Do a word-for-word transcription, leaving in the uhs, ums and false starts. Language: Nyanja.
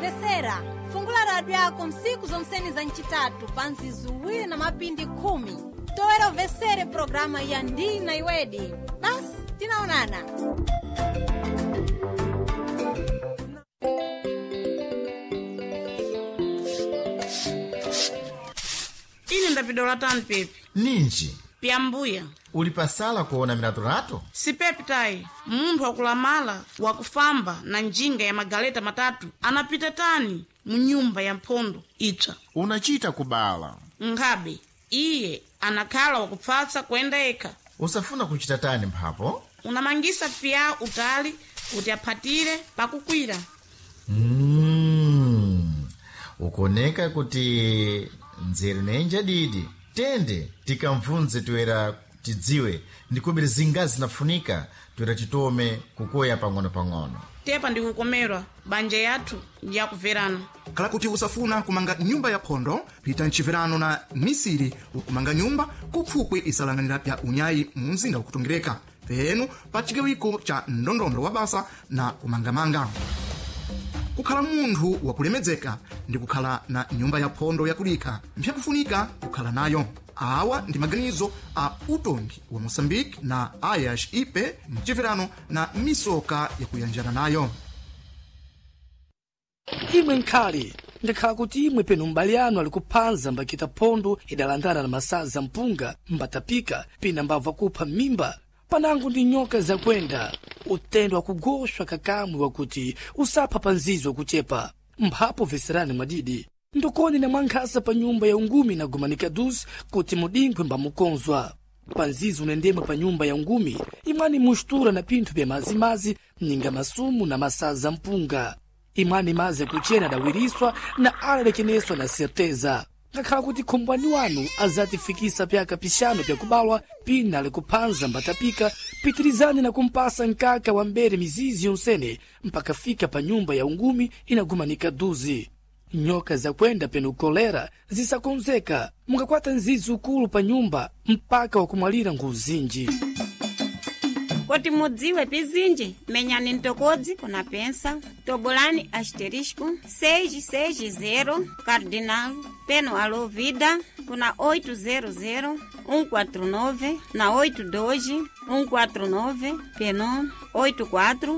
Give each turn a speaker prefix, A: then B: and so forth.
A: omvesera, fungula radio yako msiku zonseni za nchitatu pansi zuwiri na mapindi khumi. Towera omvesere programa ya Ndi na Iwedi. Basi, tinaonana.
B: Ine ndapidola tani pepi.
C: Ninji.
B: Piambuya.
C: Ulipasala kuona minatorato?
B: Si pepi tai. Munthu wakulamala, wakufamba na njinga ya magaleta matatu. Anapita tani munyumba ya mpondo itsha.
C: Unachita kubala.
B: Ngabe, iye anakhala wakupfatsa kwenda eka.
C: Usafuna kuchita tani mphapo?
B: Unamangisa pia utali kuti aphatire pakukwira.
C: Mm. Ukoneka kuti nzeri nenja didi. Tende tikamvunze tuera tidziwe ndikubiri zingazi zinafunika tuera chitome kukoya pang'ono pang'ono.
B: Tepa ndikukomerwa banja yathu ya kuverano.
D: Kala kuti usafuna kumanga nyumba ya pondo, pita nchiverano na misiri ukumanga nyumba kuphukwe isalanganira pya unyayi mumzinda ukutongereka. Penu pachigawiko cha ndondondo wa basa na kumangamanga. Kukhala munthu wakulemedzeka ndi kukhala na nyumba ya pondo yakulika mpyakufunika kukhala nayo. Awa ndi maganizo a utongi wa Mozambique na Ayash Ipe mchiverano na misoka yakuyanjana nayo.
E: Imwe nkhali ndakhala kuti imwe penu mbali anu ali kuphanza mbakita pondo idalandana na masaza mpunga mbatapika pina mbava kupha mimba. Panangu ndi nyoka zakwenda utendwa kugoshwa kakamwe wakuti usapha panzizo kuchepa mphapo veserani madidi ndukoni na mwankhasa pa nyumba ya ungumi na gumanika duzi kuti mudingwe mbamukonzwa panzizo unendema pa nyumba ya ungumi imani mushtura na pinthu pya mazimazi mninga masumu na masaza mpunga imani maze kuchena dawiriswa na alalekeneswa na certeza ngakhala kuti khombwani wanu azatifikisa pyaka pishano pya kubalwa pina ali kuphanza mbatapika pitirizani na kumpasa nkaka wa mbere mizizi yonsene mpaka fika pa nyumba ya ungumi inagumanika duzi. Nyoka za kwenda penu kolera zisakonzeka mungakwata nzizi ukulu pa nyumba mpaka wakumwalira nguzinji.
F: Koti mudziwe pizinji, menyani ntokodzi kuna pensa, tobolani asterisco, seis seis zero, cardinal, peno alo vida, kuna oito zero zero, um quatro nove, na oito dois, um quatro nove, peno, oito quatro,